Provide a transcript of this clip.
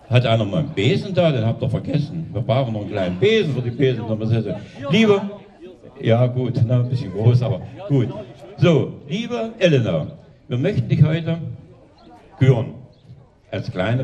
Hat einer mal einen Besen da? Den habt ihr vergessen. Wir brauchen noch einen kleinen Besen für die Besen. Liebe, ja gut, na, ein bisschen groß, aber gut. So, liebe Elena, wir möchten dich heute küren. Als kleine